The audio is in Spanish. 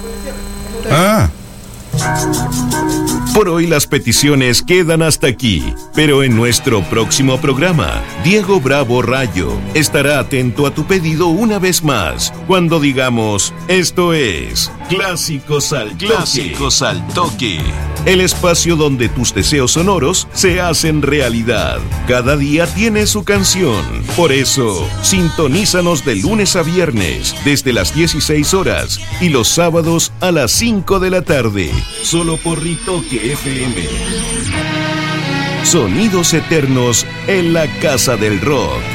Ah. Por hoy las peticiones quedan hasta aquí, pero en nuestro próximo programa, Diego Bravo Rayo estará atento a tu pedido una vez más, cuando digamos, esto es Clásicos al Toque, el espacio donde tus deseos sonoros se hacen realidad. Cada día tiene su canción, por eso, sintonízanos de lunes a viernes, desde las 16 horas, y los sábados a las 5 de la tarde, solo por Ritoque FM. Sonidos eternos en la Casa del Rock.